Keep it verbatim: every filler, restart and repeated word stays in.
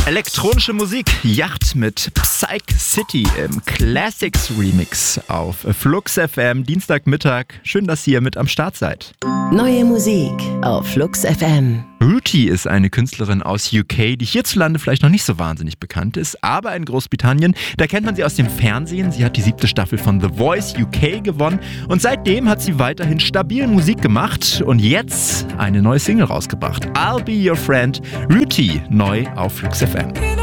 Elektronische Musik, Yacht mit Psych City im Classics Remix auf Flux F M, Dienstagmittag. Schön, dass ihr mit am Start seid. Neue Musik auf Flux F M. Ruti ist eine Künstlerin aus U K, die hierzulande vielleicht noch nicht so wahnsinnig bekannt ist, aber in Großbritannien, da kennt man sie aus dem Fernsehen. Sie hat die siebte Staffel von The Voice U K gewonnen und seitdem hat sie weiterhin stabil Musik gemacht und jetzt eine neue Single rausgebracht. I'll Be Your Friend, Ruti, neu auf Flux F M.